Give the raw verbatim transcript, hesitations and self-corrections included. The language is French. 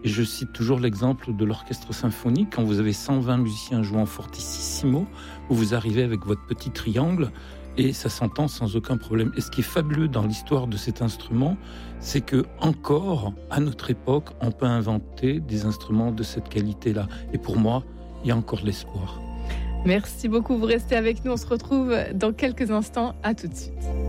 Et je cite toujours l'exemple de l'orchestre symphonique. Quand vous avez cent vingt musiciens jouant fortissimo, vous arrivez avec votre petit triangle et ça s'entend sans aucun problème. Et ce qui est fabuleux dans l'histoire de cet instrument, c'est que encore, à notre époque, on peut inventer des instruments de cette qualité-là. Et pour moi, il y a encore de l'espoir. Merci beaucoup, vous restez avec nous. On se retrouve dans quelques instants. À tout de suite.